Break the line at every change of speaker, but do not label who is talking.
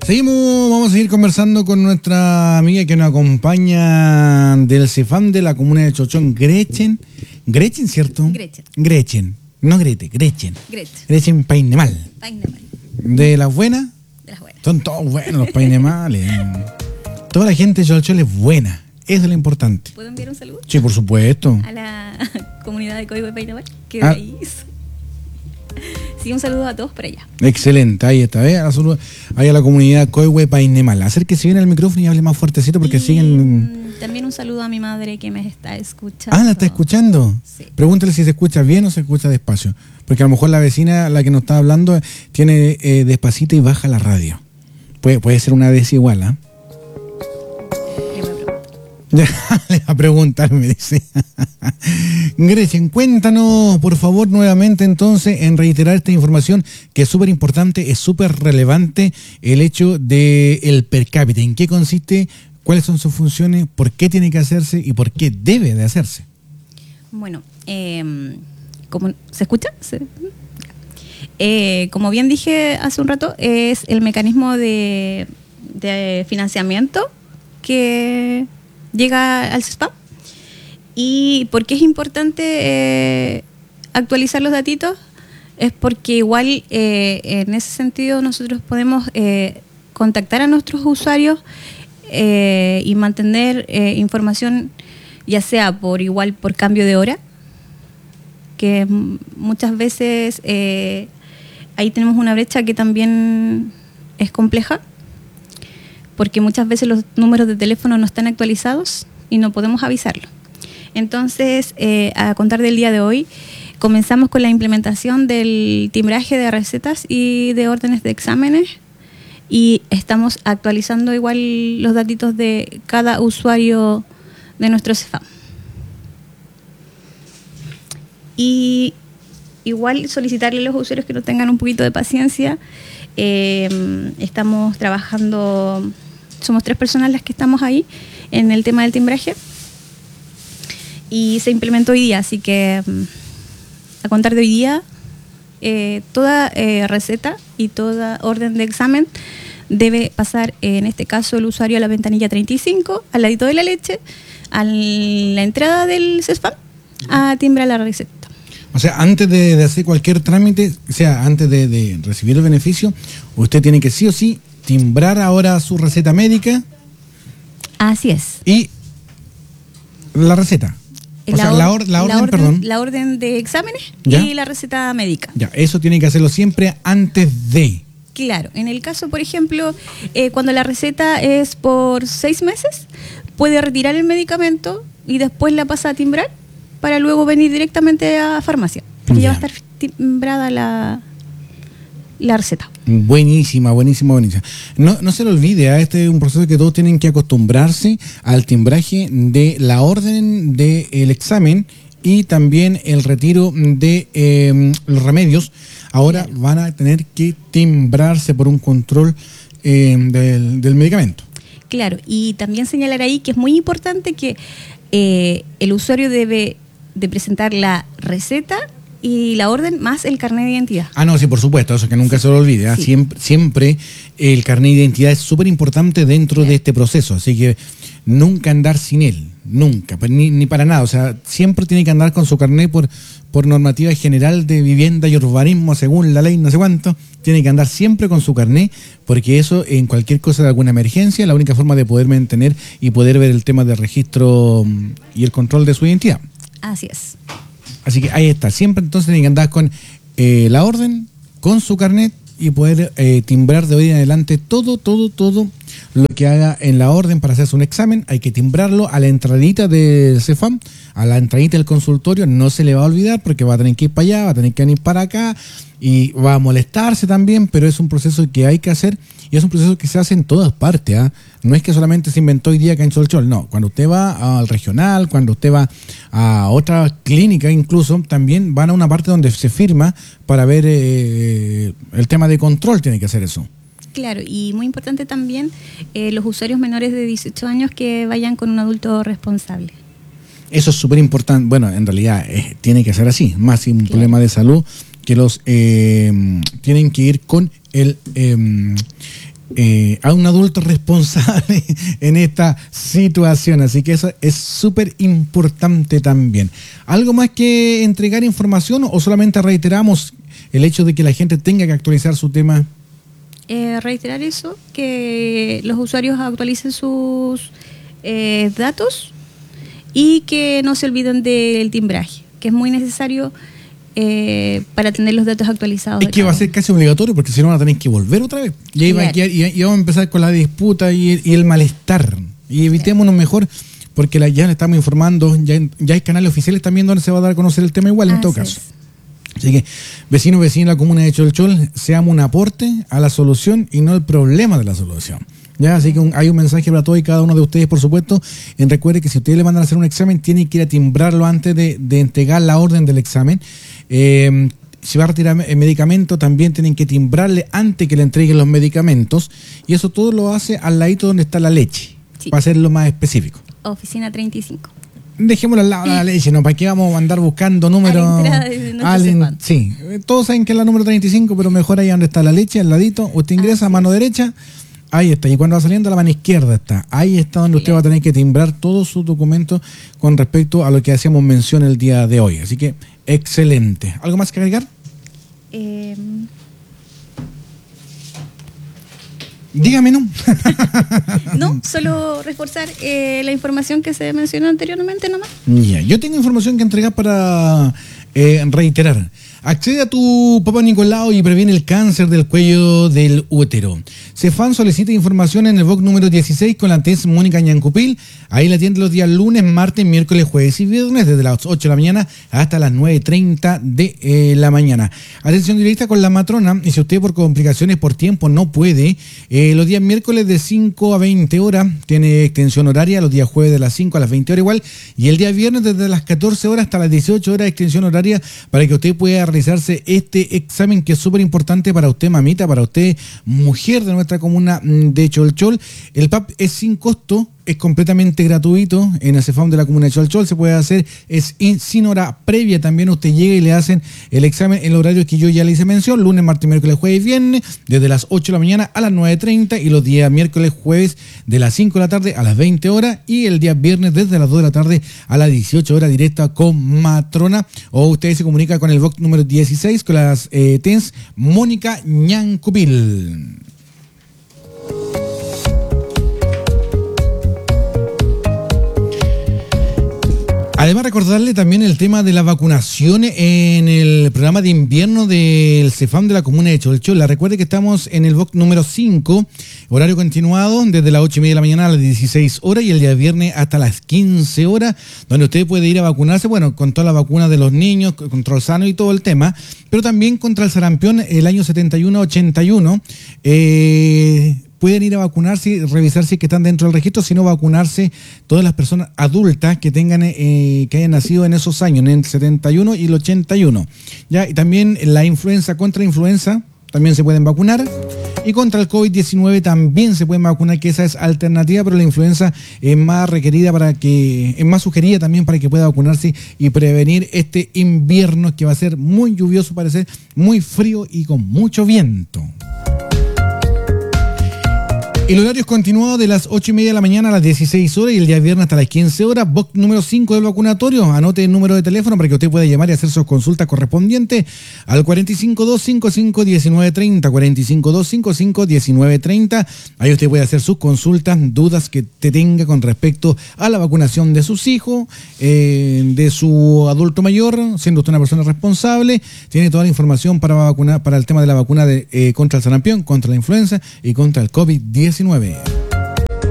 Seguimos, vamos a seguir conversando con nuestra amiga que nos acompaña del CEFAM de la comuna de Cholchón, Gretchen. Gretchen, ¿cierto? Gretchen. No Grete, Gretchen. Gretchen Painemal. ¿De las buenas?
De las buenas.
Son todos buenos los Painemales. Toda la gente de Cholchón es buena. Eso es lo importante.
¿Puedo enviar un saludo?
Sí, por supuesto.
A la comunidad de Coihue Painemal, que de ahí es. Sí, un saludo a todos por allá.
Excelente, ahí está, ¿eh? Ahí a la comunidad Coihue Painemal. Acérquese bien al micrófono y hable más fuertecito porque siguen...
También un saludo a mi madre que me está escuchando.
Ah, ¿la está escuchando?
Sí.
Pregúntale si se escucha bien o se escucha despacio. Porque a lo mejor la vecina, la que nos está hablando, tiene despacito y baja la radio. Puede ser una desigual, ¿ah? Le va a preguntar, me dice. Gretchen, cuéntanos, por favor, nuevamente entonces, en reiterar esta información que es súper importante, es súper relevante, el hecho del per cápita. ¿En qué consiste? ¿Cuáles son sus funciones? ¿Por qué tiene que hacerse? ¿Y por qué debe de hacerse?
Bueno, ¿se escucha? ¿Sí? Como bien dije hace un rato, es el mecanismo de financiamiento que llega al CESPAM. ¿Y por qué es importante actualizar los datitos? Es porque igual en ese sentido nosotros podemos contactar a nuestros usuarios y mantener información, ya sea por cambio de hora, que muchas veces ahí tenemos una brecha que también es compleja, porque muchas veces los números de teléfono no están actualizados y no podemos avisarlo. Entonces, a contar del día de hoy, comenzamos con la implementación del timbraje de recetas y de órdenes de exámenes y estamos actualizando igual los datitos de cada usuario de nuestro CEFAM. Y igual solicitarle a los usuarios que nos tengan un poquito de paciencia. Estamos trabajando, somos 3 personas las que estamos ahí en el tema del timbraje y se implementó hoy día, así que a contar de hoy día toda receta y toda orden de examen debe pasar, en este caso el usuario, a la ventanilla 35, al ladito de la leche, a la entrada del CESPAM, a timbrar la receta.
O sea, antes de hacer cualquier trámite, o sea, antes de recibir el beneficio, usted tiene que sí o sí timbrar ahora su receta médica.
Así es.
Y la receta. La
orden de exámenes.
¿Ya?
Y la receta médica.
Ya, eso tiene que hacerlo siempre antes de.
Claro, en el caso, por ejemplo, cuando la receta es por 6 meses, puede retirar el medicamento y después la pasa a timbrar para luego venir directamente a farmacia, porque ya va a estar timbrada la receta.
Buenísima. No se le olvide, este es un proceso que todos tienen que acostumbrarse al timbraje de la orden del examen y también el retiro de los remedios. Ahora van a tener que timbrarse por un control del medicamento.
Claro, y también señalar ahí que es muy importante que el usuario debe de presentar la receta y la orden más el carnet de identidad. Ah,
no, sí, por supuesto, eso que nunca se lo olvide. Sí. Siempre el carnet de identidad es súper importante dentro de este proceso, así que nunca andar sin él, nunca, ni para nada. O sea, siempre tiene que andar con su carnet por normativa general de vivienda y urbanismo, según la ley no sé cuánto, tiene que andar siempre con su carnet, porque eso en cualquier cosa de alguna emergencia, la única forma de poder mantener y poder ver el tema del registro y el control de su identidad.
Así es.
Así que ahí está, siempre entonces tiene que andar con la orden, con su carnet y poder timbrar de hoy en adelante todo lo que haga en la orden para hacerse un examen. Hay que timbrarlo a la entradita del CEFAM, a la entradita del consultorio, no se le va a olvidar porque va a tener que ir para allá, va a tener que venir para acá y va a molestarse también, pero es un proceso que hay que hacer y es un proceso que se hace en todas partes, ¿eh? No es que solamente se inventó hoy día acá en Cholchol, no. Cuando usted va al regional, cuando usted va a otra clínica incluso, también van a una parte donde se firma para ver el tema de control, tiene que hacer eso.
Claro, y muy importante también los usuarios menores de 18 años que vayan con un adulto responsable. Eso
es súper importante. Bueno, en realidad tiene que ser así, más sin un problema de salud, que los tienen que ir con a un adulto responsable en esta situación. Así que eso es súper importante también. ¿Algo más que entregar información o solamente reiteramos el hecho de que la gente tenga que actualizar su tema?
Reiterar eso, que los usuarios actualicen sus datos y que no se olviden del timbraje, que es muy necesario para tener los datos actualizados.
Es que va a ser casi obligatorio porque si no van a tener que volver otra vez. Y ahí va a quedar, y vamos a empezar con la disputa y el malestar. Y evitémonos mejor porque ya le estamos informando, ya hay canales oficiales también donde se va a dar a conocer el tema igual en todo caso. Así que, vecinos, vecinas de la comuna de Cholchol, seamos un aporte a la solución y no el problema de la solución. ¿Ya? Así que hay un mensaje para todos y cada uno de ustedes, por supuesto. Recuerde que si ustedes le mandan a hacer un examen, tienen que ir a timbrarlo antes de entregar la orden del examen. Si va a retirar medicamento, también tienen que timbrarle antes que le entreguen los medicamentos. Y eso todo lo hace al ladito donde está la leche, para hacerlo más específico.
Oficina 35.
Dejémoslo al lado de la leche, ¿no? ¿Para qué vamos a andar buscando números? Sí, todos saben que es la número 35, pero mejor ahí donde está la leche, al ladito. Usted ingresa a mano derecha, ahí está. Y cuando va saliendo a la mano izquierda está. Ahí está donde usted va a tener que timbrar todos sus documentos con respecto a lo que hacíamos mención el día de hoy. Así que, excelente. ¿Algo más que agregar? Dígame, ¿no?
No, solo reforzar la información que se mencionó anteriormente nomás.
Ya, yo tengo información que entregar para reiterar. Accede a tu Papa Nicolau y previene el cáncer del cuello del útero. Cefam solicita información en el box número 16 con la TES Mónica Ñancupil. Ahí la atiende los días lunes, martes, miércoles, jueves y viernes desde las 8 de la mañana hasta las 9:30 de la mañana. Atención directa con la matrona. Y si usted por complicaciones por tiempo no puede, los días miércoles de 5 a 20 horas tiene extensión horaria, los días jueves de las 5 a las 20 horas igual, y el día viernes desde las 14 horas hasta las 18 horas extensión horaria para que usted pueda realizarse este examen que es súper importante para usted, mamita, para usted, mujer de nuestra comuna de Cholchol. El PAP es sin costo, es completamente gratuito en el Cefam de la comuna de Cholchol, se puede hacer, es sin hora previa también, usted llega y le hacen el examen en el horario que yo ya le hice mención, lunes, martes, miércoles, jueves y viernes, desde las 8 de la mañana a las 9:30 y los días miércoles, jueves de las 5 de la tarde a las 20 horas y el día viernes desde las 2 de la tarde a las 18 horas directa con matrona, o usted se comunica con el box número 16 con las TENS Mónica Ñancupil. Además, recordarle también el tema de la vacunación en el programa de invierno del Cefam de la comuna de Cholchol. Recuerde que estamos en el box número 5, horario continuado desde las 8:30 de la mañana a las 16 horas y el día viernes hasta las 15 horas, donde usted puede ir a vacunarse, bueno, con toda la vacuna de los niños, contra el sano y todo el tema, pero también contra el sarampión el año 71-81. Pueden ir a vacunarse y revisar si es que están dentro del registro, sino vacunarse todas las personas adultas que tengan que hayan nacido en esos años, en el 71 y el 81. ¿Ya? Y también la influenza, contra la influenza, también se pueden vacunar. Y contra el COVID-19 también se pueden vacunar, que esa es alternativa, pero la influenza es más requerida es más sugerida también para que pueda vacunarse y prevenir este invierno que va a ser muy lluvioso, parece muy frío y con mucho viento. El horario es continuado de las 8:30 de la mañana a las 16 horas y el día viernes hasta las 15 horas. Box número 5 del vacunatorio. Anote el número de teléfono para que usted pueda llamar y hacer sus consultas correspondientes al 452551930, 452551930. Ahí usted puede hacer sus consultas, dudas que te tenga con respecto a la vacunación de sus hijos, de su adulto mayor, siendo usted una persona responsable. Tiene toda la información para vacunar, para el tema de la vacuna contra el sarampión, contra la influenza y contra el COVID-19.